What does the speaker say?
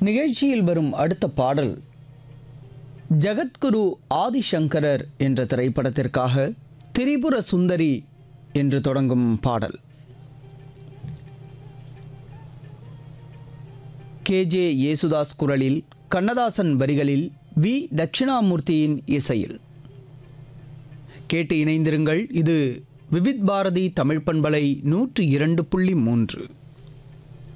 நிகழ்ச்சியில் வரும் அடுத்த பாடல் ஜகத்குரு ஆதிசங்கரர் என்ற திரைப்படத்திற்காக திரிபுர சுந்தரி என்று தொடங்கும் பாடல். KJ யேசுதாஸ் குரலில், கண்ணதாசன் வரிகளில், வி தட்சிணாமூர்த்தியின் இசையில் கேட்டு இணைந்திருங்கள். இது விவித் பாரதி தமிழ் பண்பலை 102.3.